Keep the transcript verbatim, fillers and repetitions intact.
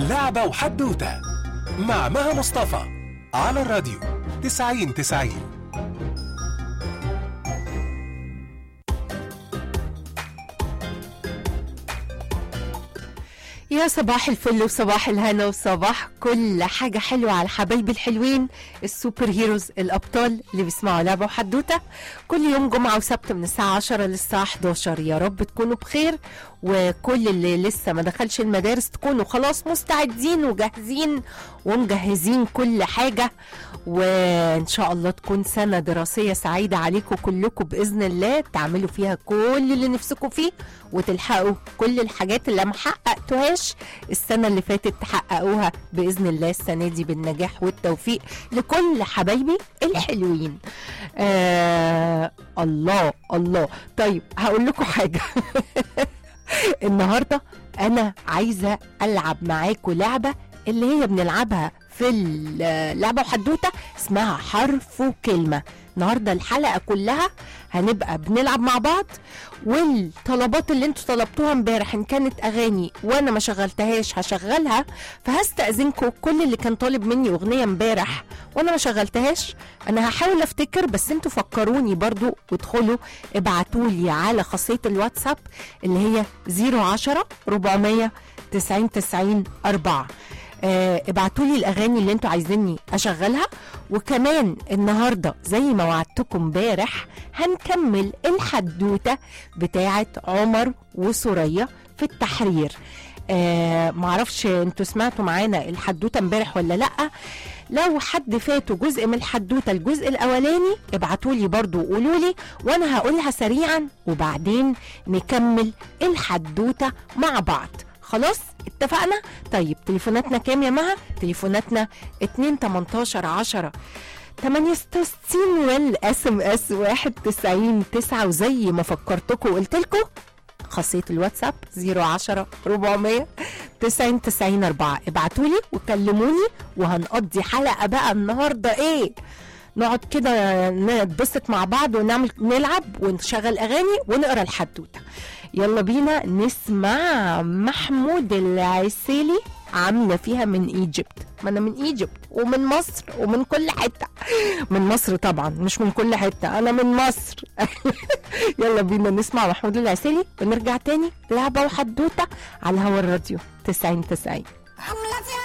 لعبة وحدوتة مع مها مصطفى على الراديو تسعين تسعين. يا صباح الفل وصباح الهنا وصباح كل حاجة حلوة على حبايبي الحلوين السوبر هيروز الأبطال اللي بيسمعوا لعبة وحدوتة كل يوم جمعة وسبت من الساعة عشرة للساعة حداشر. يا رب تكونوا بخير، وكل اللي لسه ما دخلش المدارس تكونوا خلاص مستعدين وجاهزين ومجهزين كل حاجة، وإن شاء الله تكون سنة دراسية سعيدة عليكم كلكم بإذن الله، تعملوا فيها كل اللي نفسكم فيه وتلحقوا كل الحاجات اللي ما حققتوهاش السنة اللي فاتت تحققوها بإذن الله السنة دي بالنجاح والتوفيق لكل حبايبي الحلوين. آه الله الله. طيب هقول لكم حاجة النهاردة أنا عايزة ألعب معاكم لعبة اللي هي بنلعبها في اللعبة وحدوتة اسمها حرف وكلمة. النهاردة الحلقة كلها هنبقى بنلعب مع بعض، والطلبات اللي انتوا طلبتوها امبارح ان كانت اغاني وانا ما شغلتهاش هشغلها، فهستأذنكم كل اللي كان طالب مني اغنية امبارح وانا ما شغلتهاش انا هحاول افتكر، بس انتوا فكروني برضو وادخلوا ابعتولي على خاصية الواتساب اللي هي صفر عشرة أربعمية تسعين تسعين أربعة. آه ابعتولي الاغاني اللي انتوا عايزيني اشغلها. وكمان النهارده زي ما وعدتكم امبارح هنكمل الحدوته بتاعه عمر وسوريا في التحرير. آه معرفش انتوا سمعتوا معانا الحدوته امبارح ولا لا. لو حد فاته جزء من الحدوته الجزء الاولاني ابعتولي برضو وقولولي وانا هقولها سريعا وبعدين نكمل الحدوته مع بعض. خلاص اتفقنا؟ طيب تليفوناتنا كام يا مها؟ تليفوناتنا اتنين تمنتاشر عشرة تمانية ستة وستين والاس ام اس واحد تسعين تسعة، وزي ما فكرتكم وقلتلكم خاصية الواتساب صفر عشرة أربعمية تسعين تسعين أربعة. ابعتولي وكلموني وهنقضي حلقة بقى النهاردة ايه؟ نقعد كده نتبسط مع بعض ونعمل نلعب ونشغل اغاني ونقرا الحدوته. يلا بينا نسمع محمود العسيلي عامله فيها من ايجيبت. ما انا من ايجيبت ومن مصر ومن كل حته، من مصر طبعا مش من كل حته، انا من مصر يلا بينا نسمع محمود العسيلي ونرجع تاني لعبه وحدوته على هوا الراديو تسعين تسعين.